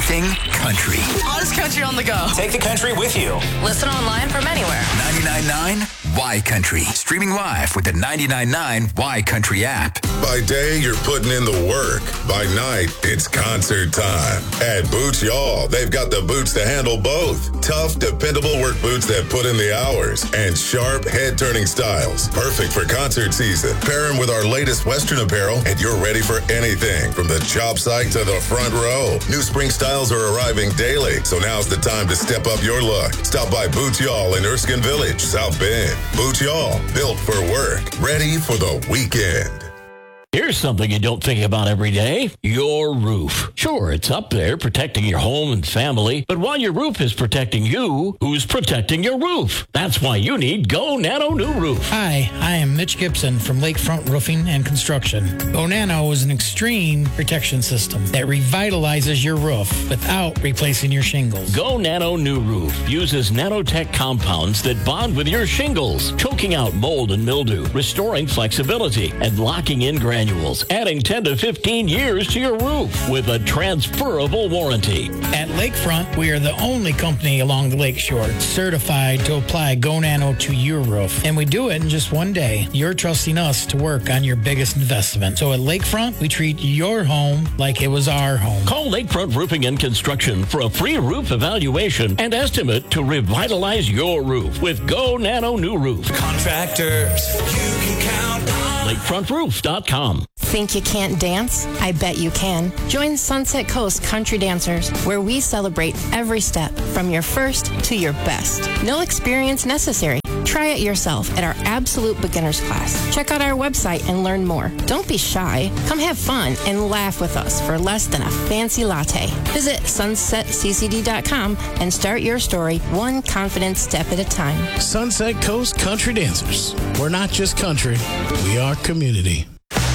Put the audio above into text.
everything country. Hottest country on the go. Take the country with you. Listen online from anywhere. 99.9 Y Country. Streaming live with the 99.9 Y Country app. By day, you're putting in the work. By night, it's concert time. At Boots Y'all, they've got the boots to handle both. Tough, dependable work boots that put in the hours. And sharp, head-turning styles. Perfect for concert season. Pair them with our latest Western apparel, and you're ready for anything. From the job site to the front row. New spring styles are arriving daily, so now's the time to step up your look. Stop by Boots Y'all in Erskine Village, South Bend. Boots Y'all, built for work, ready for the weekend. Here's something you don't think about every day. Your roof. Sure, it's up there protecting your home and family, but while your roof is protecting you, who's protecting your roof? That's why you need Go Nano New Roof. Hi, I am Mitch Gibson from Lakefront Roofing and Construction. Go Nano is an extreme protection system that revitalizes your roof without replacing your shingles. Go Nano New Roof uses nanotech compounds that bond with your shingles, choking out mold and mildew, restoring flexibility, and locking in granules, adding 10 to 15 years to your roof with a transferable warranty. At Lakefront, we are the only company along the lakeshore certified to apply Go Nano to your roof. And we do it in just one day. You're trusting us to work on your biggest investment. So at Lakefront, we treat your home like it was our home. Call Lakefront Roofing and Construction for a free roof evaluation and estimate to revitalize your roof with Go Nano New Roof. Contractors you can count on. LakefrontRoof.com. Think you can't dance? I bet you can. Join Sunset Coast Country Dancers, where we celebrate every step from your first to your best. No experience necessary. Try it yourself at our Absolute Beginners class. Check out our website and learn more. Don't be shy. Come have fun and laugh with us for less than a fancy latte. Visit sunsetccd.com and start your story one confident step at a time. Sunset Coast Country Dancers. We're not just country, we are community.